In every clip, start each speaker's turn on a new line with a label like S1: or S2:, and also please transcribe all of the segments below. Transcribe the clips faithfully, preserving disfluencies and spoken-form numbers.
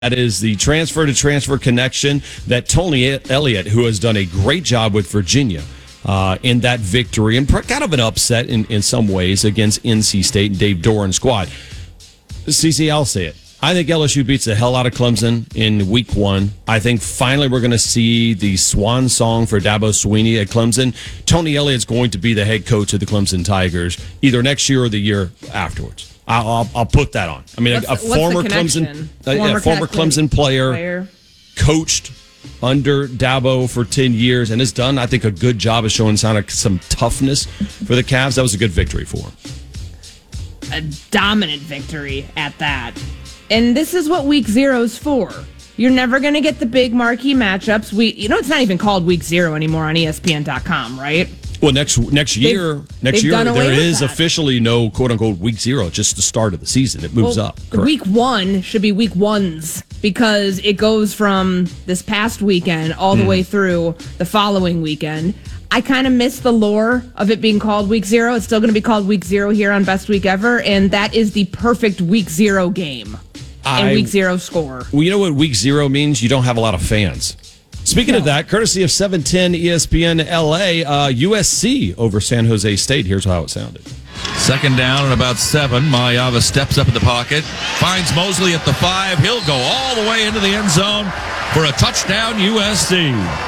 S1: That is the transfer to transfer connection that Tony Elliott, who has done a great job with Virginia uh, in that victory, and kind of an upset in, in some ways against N C State and Dave Doran's squad. C C, I'll say it. I think L S U beats the hell out of Clemson in week one. I think finally we're going to see the swan song for Dabo Swinney at Clemson. Tony Elliott's going to be the head coach of the Clemson Tigers either next year or the year afterwards. I'll, I'll, I'll put that on. I mean,
S2: what's,
S1: a, a former Clemson, uh,
S2: former,
S1: yeah, former Clemson player,
S2: player,
S1: coached under Dabo for ten years and has done, I think, a good job of showing some, some toughness for the Cavs. That was a good victory for him.
S2: A dominant victory at that. And this is what week zero's for. You're never going to get the big marquee matchups. We, you know, it's not even called week zero anymore on E S P N dot com, right?
S1: Well, next next year,
S2: they've,
S1: next
S2: they've
S1: year there is
S2: that.
S1: officially no quote unquote week zero. It's just the start of the season. It moves
S2: well,
S1: up. Correct.
S2: Week one should be week ones because it goes from this past weekend all the mm. way through the following weekend. I kind of miss the lore of it being called week zero. It's still going to be called week zero here on Best Week Ever, and that is the perfect week zero game and
S1: I,
S2: week zero score.
S1: Well, you know what week zero means? You don't have a lot of fans. Speaking no. of that, courtesy of seven ten E S P N L A, uh, U S C over San Jose State. Here's how it sounded.
S3: Second down and about seven. Maliava steps up in the pocket, finds Mosley at the five. He'll go all the way into the end zone for a touchdown, U S C.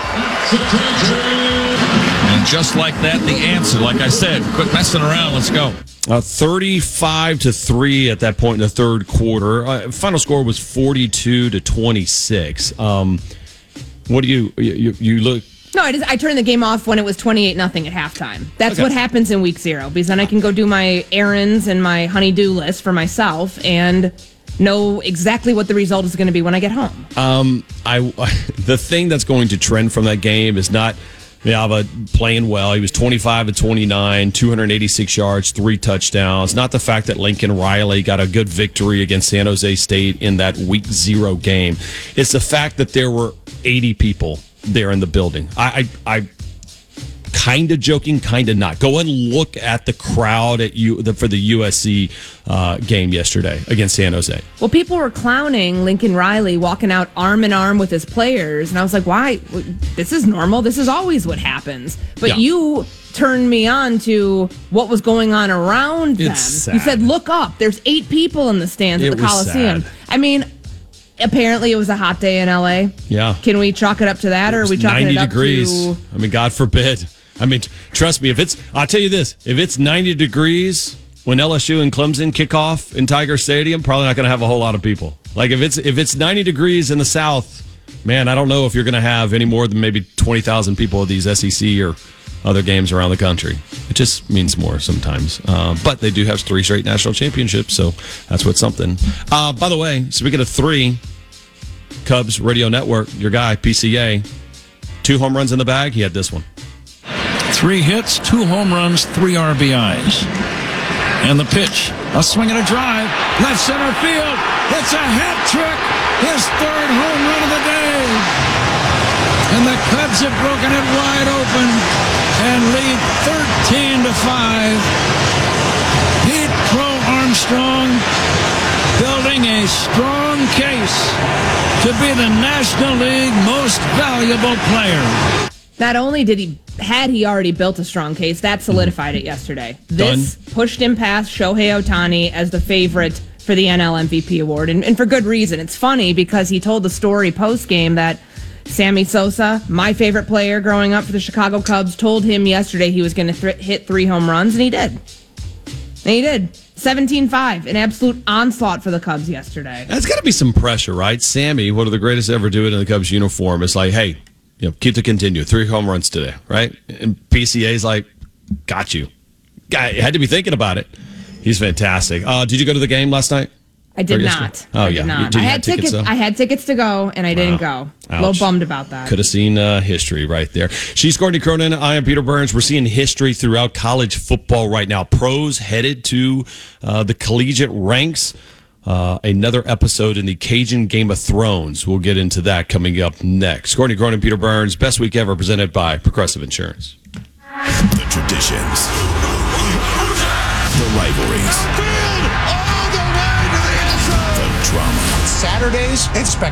S3: And just like that, the answer, like I said, quit messing around. Let's go.
S1: Uh, thirty-five to three at that point in the third quarter. Uh, final score was forty-two to twenty-six. Um, what do you, you, you look...
S2: No, I just I turned the game off when it was twenty-eight nothing at halftime. That's
S1: okay.
S2: what happens in week zero, because then I can go do my errands and my honey-do list for myself and know exactly what the result is going to be when I get home.
S1: Um, I the thing that's going to trend from that game is not Miava playing well. He was twenty-five to twenty-nine, two hundred eighty-six yards, three touchdowns. Not the fact that Lincoln Riley got a good victory against San Jose State in that week zero game. It's the fact that there were eighty people there in the building. I, I, I kind of joking, kind of not. Go and look at the crowd at you the, for the U S C uh, game yesterday against San Jose.
S2: Well, people were clowning Lincoln Riley walking out arm in arm with his players, and I was like, why? This is normal. This is always what happens. But yeah. you turned me on to what was going on around them.
S1: It's sad.
S2: You said, look up. There's eight people in the stands
S1: it
S2: at the Coliseum.
S1: Sad.
S2: I mean, apparently it was a hot day in L A.
S1: Yeah.
S2: Can we chalk it up to that, or are we chalking it up
S1: degrees.
S2: to...
S1: I mean, God forbid. I mean, trust me, if it's, I'll tell you this, if it's ninety degrees when L S U and Clemson kick off in Tiger Stadium, probably not going to have a whole lot of people. Like if it's, if it's ninety degrees in the South, man, I don't know if you're going to have any more than maybe twenty thousand people at these S E C or other games around the country. It just means more sometimes. Uh, but they do have three straight national championships, so that's what's something. Uh, by the way, speaking of three, Cubs Radio Network, your guy, P C A, two home runs in the bag. He had this one.
S4: Three hits, two home runs, three R B Is. And the pitch, a swing and a drive, left center field. It's a hat trick, his third home run of the day. And the Cubs have broken it wide open and lead thirteen to five. Pete Crow Armstrong building a strong case to be the National League most valuable player.
S2: Not only did he, had he already built a strong case, that solidified it yesterday. This
S1: Done.
S2: pushed him past Shohei Ohtani as the favorite for the N L M V P award, and, and for good reason. It's funny because he told the story post-game that Sammy Sosa, my favorite player growing up for the Chicago Cubs, told him yesterday he was going to th- hit three home runs, and he did. And he did. seventeen five, an absolute onslaught for the Cubs yesterday.
S1: That's got to be some pressure, right? Sammy, one of the greatest ever do it in the Cubs uniform, is like, hey, you know, keep the continue. Three home runs today, right? And P C A's like, got you. Guy had to be thinking about it. He's fantastic. Uh, did you go to the game last night?
S2: I did not.
S1: Oh,
S2: I
S1: yeah.
S2: did not.
S1: You, did
S2: I
S1: you
S2: had
S1: tickets.
S2: tickets. I had tickets to go, and I didn't wow. go. A little bummed about that.
S1: Could have seen uh, history right there. She's Courtney Cronin. I am Peter Burns. We're seeing history throughout college football right now. Pros headed to uh, the collegiate ranks. Uh, another episode in the Cajun Game of Thrones. We'll get into that coming up next. Courtney Cronin, Peter Burns, Best Week Ever, presented by Progressive Insurance.
S5: The traditions, the rivalries, the drama.
S6: Saturdays, it's spectacular.